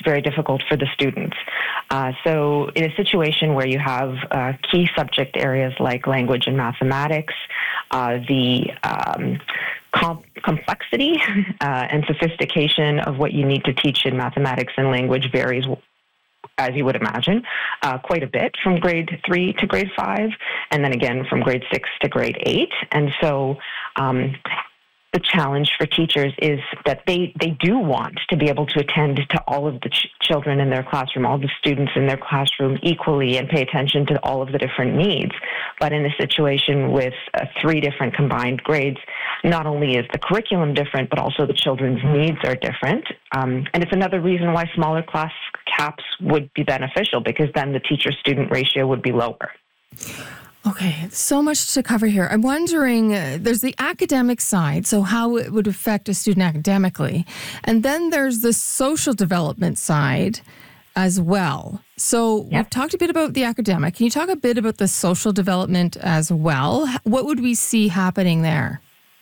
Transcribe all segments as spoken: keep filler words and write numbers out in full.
very difficult for the students. Uh, so in a situation where you have uh, key subject areas like language and mathematics, uh, the um, com- complexity uh, and sophistication of what you need to teach in mathematics and language varies, as you would imagine, uh, quite a bit from grade three to grade five, and then again from grade six to grade eight. And so um, the challenge for teachers is that they, they do want to be able to attend to all of the ch- children in their classroom, all the students in their classroom equally, and pay attention to all of the different needs. But in a situation with uh, three different combined grades, not only is the curriculum different, but also the children's needs are different. Um, and it's another reason why smaller class caps would be beneficial, because then the teacher-student ratio would be lower. Okay, so much to cover here. I'm wondering, uh, there's the academic side, so how it would affect a student academically. And then there's the social development side as well. So yep. We've talked a bit about the academic. Can you talk a bit about the social development as well? What would we see happening there?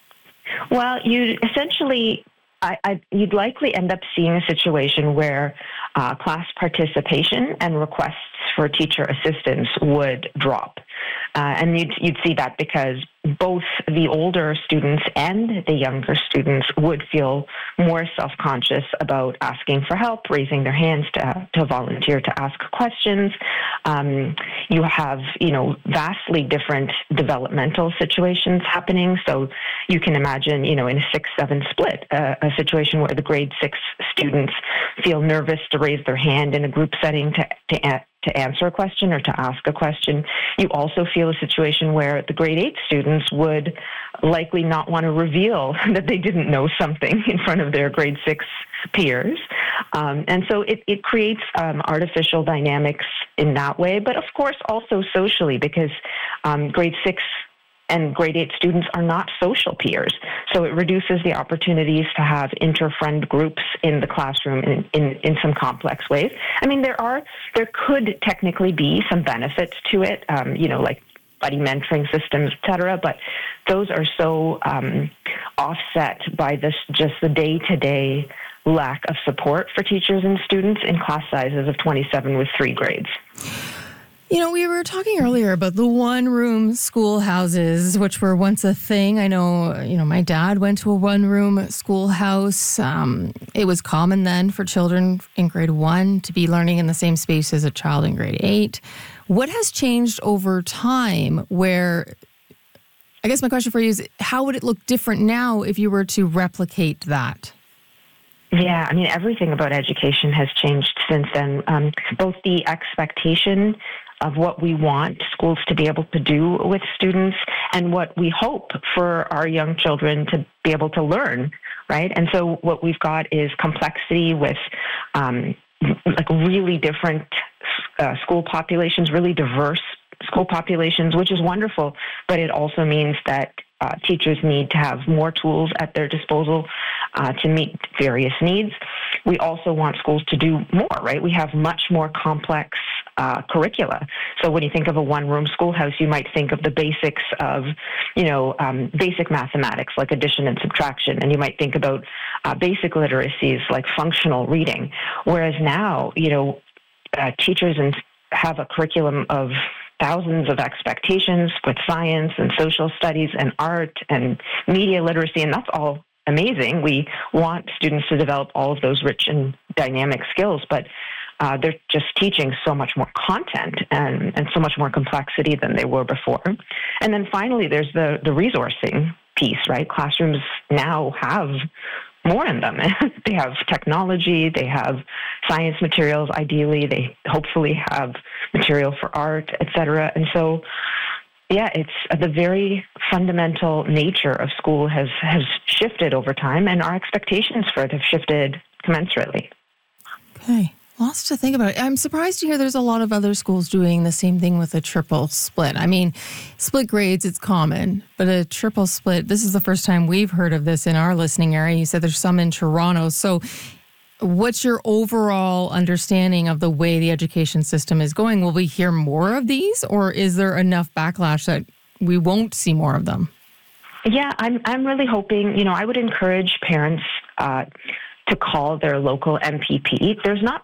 Well, you essentially, I, I, you'd likely end up seeing a situation where uh, class participation and requests for teacher assistance would drop. Uh, and you'd, you'd see that because both the older students and the younger students would feel more self-conscious about asking for help, raising their hands to, to volunteer to ask questions. Um, you have, you know, vastly different developmental situations happening. So you can imagine, you know, in a six seven split, uh, a situation where the grade six students feel nervous to raise their hand in a group setting to, to to answer a question or to ask a question. You also feel a situation where the grade eight students would likely not want to reveal that they didn't know something in front of their grade six peers. Um, and so it, it creates um, artificial dynamics in that way, but of course also socially, because um, grade six and grade eight students are not social peers. So it reduces the opportunities to have inter-friend groups in the classroom in, in, in some complex ways. I mean, there are, there could technically be some benefits to it, um, you know, like buddy mentoring systems, et cetera, but those are so um, offset by this, just the day-to-day lack of support for teachers and students in class sizes of twenty-seven with three grades. You know, we were talking earlier about the one-room schoolhouses, which were once a thing. I know, you know, my dad went to a one-room schoolhouse. Um, it was common then for children in grade one to be learning in the same space as a child in grade eight. What has changed over time where, I guess my question for you is, how would it look different now if you were to replicate that? Yeah, I mean, everything about education has changed since then. Um, both the expectation of what we want schools to be able to do with students and what we hope for our young children to be able to learn, right? And so what we've got is complexity with um, like really different uh, school populations, really diverse school populations, which is wonderful, but it also means that uh, teachers need to have more tools at their disposal uh, to meet various needs. We also want schools to do more, right? We have much more complex uh, curricula. So when you think of a one-room schoolhouse, you might think of the basics of, you know, um, basic mathematics like addition and subtraction, and you might think about uh, basic literacies like functional reading. Whereas now, you know, uh, teachers and have a curriculum of thousands of expectations with science and social studies and art and media literacy, and that's all amazing. We want students to develop all of those rich and dynamic skills, but uh, they're just teaching so much more content and, and so much more complexity than they were before. And then finally, there's the, the resourcing piece, right? Classrooms now have more in them. They have technology, they have science materials, ideally, they hopefully have material for art, et cetera. And so, yeah, it's uh, the very fundamental nature of school has, has shifted over time, and our expectations for it have shifted commensurately. Okay. Lots to think about. I'm surprised to hear there's a lot of other schools doing the same thing with a triple split. I mean, split grades, it's common, but a triple split, this is the first time we've heard of this in our listening area. You said there's some in Toronto. So what's your overall understanding of the way the education system is going? Will we hear more of these, or is there enough backlash that we won't see more of them? Yeah, I'm, I'm really hoping, you know, I would encourage parents uh, to call their local M P P. There's not